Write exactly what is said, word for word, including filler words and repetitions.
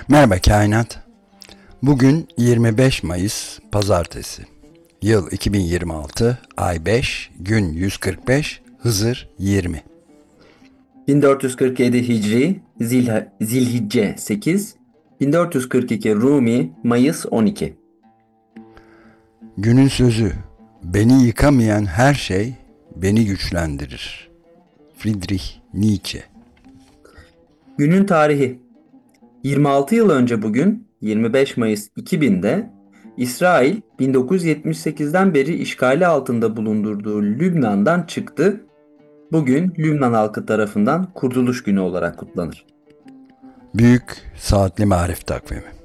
Merhaba kainat. Bugün yirmi beş Mayıs Pazartesi. Yıl iki bin yirmi altı, ay beş, gün yüz kırk beş, Hızır yirmi. bin dört yüz kırk yedi Hicri Zilha- Zilhicce sekiz, bin dört yüz kırk iki Rumi Mayıs on iki. Günün sözü: beni yıkamayan her şey beni güçlendirir. Friedrich Nietzsche. Günün tarihi: yirmi altı yıl önce bugün yirmi beş Mayıs iki binde İsrail bin dokuz yüz yetmiş sekizden beri işgali altında bulundurduğu Lübnan'dan çıktı. Bugün Lübnan halkı tarafından Kurtuluş Günü olarak kutlanır. Büyük Saatli Marif Takvimi.